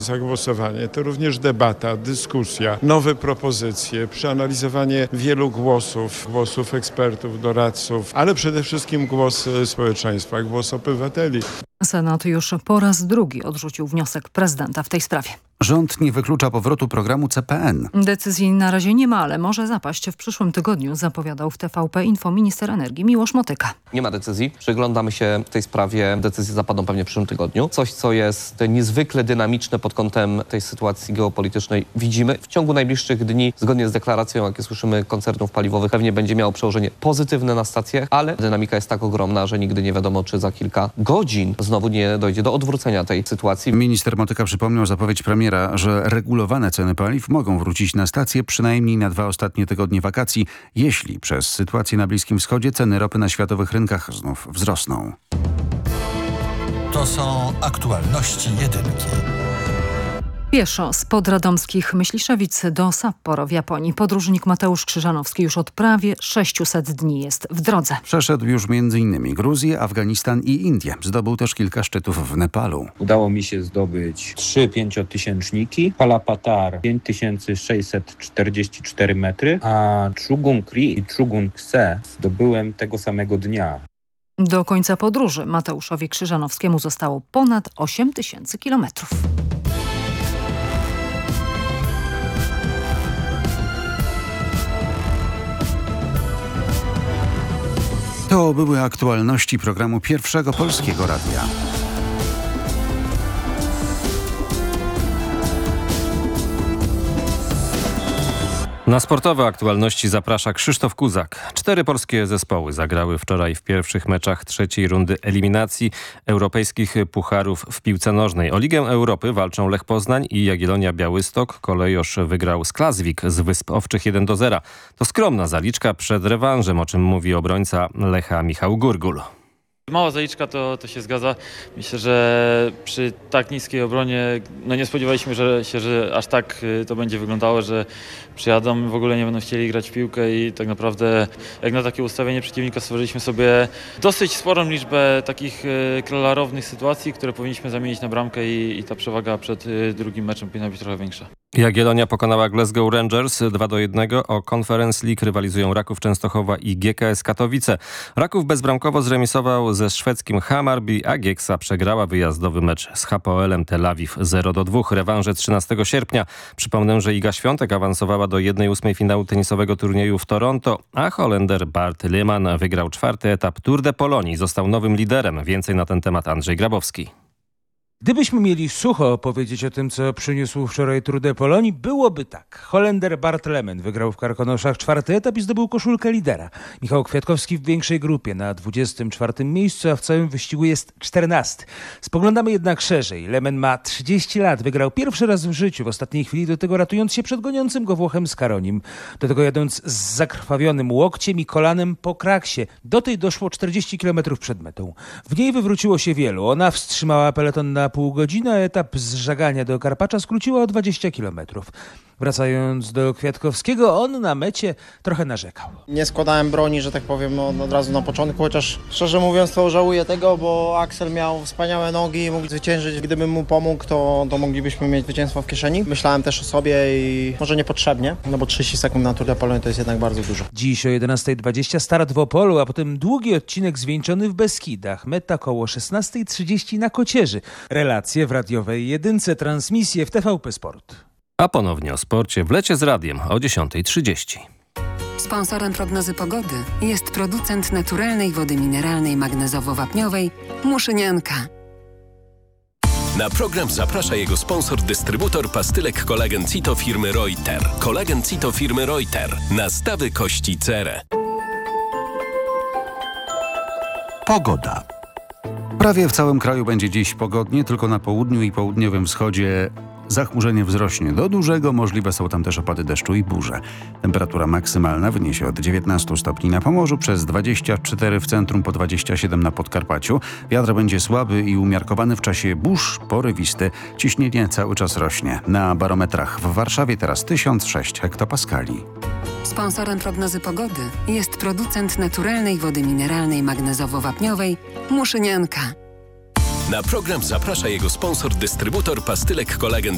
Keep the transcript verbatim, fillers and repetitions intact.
Zagłosowanie to również debata, dyskusja, nowe propozycje, przeanalizowanie wielu głosów, głosów ekspertów, doradców, ale przede wszystkim głos społeczeństwa, głos obywateli. Senat już po raz drugi odrzucił wniosek prezydenta w tej sprawie. Rząd nie wyklucza powrotu programu C P N. Decyzji na razie nie ma, ale może zapaść w przyszłym tygodniu, zapowiadał w T V P Info minister energii Miłosz Motyka. Nie ma decyzji. Przyglądamy się tej sprawie. Decyzje zapadną pewnie w przyszłym tygodniu. Coś, co jest niezwykle dynamiczne pod kątem tej sytuacji geopolitycznej, widzimy. W ciągu najbliższych dni, zgodnie z deklaracją, jakie słyszymy, koncernów paliwowych, pewnie będzie miało przełożenie pozytywne na stacjach, ale dynamika jest tak ogromna, że nigdy nie wiadomo, czy za kilka godzin znowu nie dojdzie do odwrócenia tej sytuacji. Minister Motyka przypomniał zapowiedź premiera, że regulowane ceny paliw mogą wrócić na stację przynajmniej na dwa ostatnie tygodnie wakacji, jeśli przez sytuację na Bliskim Wschodzie ceny ropy na światowych rynkach znów wzrosną. To są aktualności jedynki. Pieszo z podradomskich Myśliszewic do Sapporo w Japonii. Podróżnik Mateusz Krzyżanowski już od prawie sześciuset dni jest w drodze. Przeszedł już między innymi Gruzję, Afganistan i Indię. Zdobył też kilka szczytów w Nepalu. Udało mi się zdobyć trzy pięciotysięczniki, Kalapatar pięć tysięcy sześćset czterdzieści cztery metry, a Chugungri i Chugungse zdobyłem tego samego dnia. Do końca podróży Mateuszowi Krzyżanowskiemu zostało ponad osiem tysięcy kilometrów. To były aktualności programu Pierwszego Polskiego Radia. Na sportowe aktualności zaprasza Krzysztof Kuzak. Cztery polskie zespoły zagrały wczoraj w pierwszych meczach trzeciej rundy eliminacji europejskich pucharów w piłce nożnej. O Ligę Europy walczą Lech Poznań i Jagiellonia Białystok. Kolejosz wygrał z Klasvik z Wysp Owczych jeden do zera. To skromna zaliczka przed rewanżem, o czym mówi obrońca Lecha Michał Gurgul. Mała zaliczka to, to się zgadza. Myślę, że przy tak niskiej obronie no nie spodziewaliśmy że, się, że aż tak to będzie wyglądało, że przyjadą, w ogóle nie będą chcieli grać w piłkę i tak naprawdę jak na takie ustawienie przeciwnika stworzyliśmy sobie dosyć sporą liczbę takich klarownych sytuacji, które powinniśmy zamienić na bramkę i, i ta przewaga przed drugim meczem powinna być trochę większa. Jagiellonia pokonała Glasgow Rangers dwa do jednego. O Conference League rywalizują Raków Częstochowa i G K S Katowice. Raków bezbramkowo zremisował ze szwedzkim Hammarby, a Gieksa przegrała wyjazdowy mecz z H P O L-em Tel Awiw zero do dwóch. Rewanże trzynastego sierpnia. Przypomnę, że Iga Świątek awansowała do jednej ósmej finału tenisowego turnieju w Toronto, a Holender Bart Lehmann wygrał czwarty etap Tour de Polonii. Został nowym liderem. Więcej na ten temat Andrzej Grabowski. Gdybyśmy mieli sucho opowiedzieć o tym, co przyniósł wczoraj Tour de Polonii, byłoby tak. Holender Bart Lehmann wygrał w Karkonoszach czwarty etap i zdobył koszulkę lidera. Michał Kwiatkowski w większej grupie na dwudziestym czwartym miejscu, a w całym wyścigu jest czternasty. Spoglądamy jednak szerzej. Lehmann ma trzydzieści lat, wygrał pierwszy raz w życiu, w ostatniej chwili do tego ratując się przed goniącym go Włochem Scaronim. Do tego jadąc z zakrwawionym łokciem i kolanem po kraksie. Do tej doszło czterdzieści kilometrów przed metą. W niej wywróciło się wielu. Ona wstrzymała peleton na pół godziny, a etap z Żagania do Karpacza skróciła o dwadzieścia kilometrów. Wracając do Kwiatkowskiego, on na mecie trochę narzekał. Nie składałem broni, że tak powiem, no, od razu na początku, chociaż szczerze mówiąc to żałuję tego, bo Axel miał wspaniałe nogi i mógł zwyciężyć. Gdybym mu pomógł, to, to moglibyśmy mieć zwycięstwo w kieszeni. Myślałem też o sobie i może niepotrzebnie, no bo trzydzieści sekund na Tour de Pologne to jest jednak bardzo dużo. Dziś o jedenasta dwadzieścia start w Opolu, a potem długi odcinek zwieńczony w Beskidach. Meta koło szesnasta trzydzieści na Kocierzy. Relacje w radiowej jedynce, transmisje w T V P Sport. A ponownie o sporcie w Lecie z Radiem o dziesiąta trzydzieści. Sponsorem prognozy pogody jest producent naturalnej wody mineralnej magnezowo-wapniowej Muszynianka. Na program zaprasza jego sponsor, dystrybutor pastylek Kolagen Cito firmy Reuter. Kolagen Cito firmy Reuter. Nastawy kości cerę. Pogoda. Prawie w całym kraju będzie dziś pogodnie, tylko na południu i południowym wschodzie zachmurzenie wzrośnie do dużego, możliwe są tam też opady deszczu i burze. Temperatura maksymalna wyniesie od dziewiętnastu stopni na Pomorzu, przez dwadzieścia cztery w centrum, po dwadzieścia siedem na Podkarpaciu. Wiatr będzie słaby i umiarkowany w czasie burz, porywisty. Ciśnienie cały czas rośnie. Na barometrach w Warszawie teraz tysiąc sześć hektopaskali. Sponsorem prognozy pogody jest producent naturalnej wody mineralnej magnezowo-wapniowej Muszynianka. Na program zaprasza jego sponsor, dystrybutor pastylek Kolagen